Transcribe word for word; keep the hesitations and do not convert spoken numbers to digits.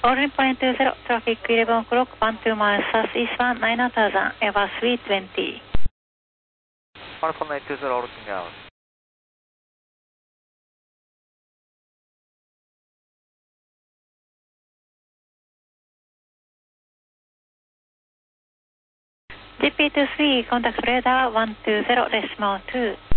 All point two zero, traffic eleven o'clock, one two miles southeast one, nine thousand, Airbus three twenty. All point two zero, looking out. G P two three, contact radar one two zero, decimal two.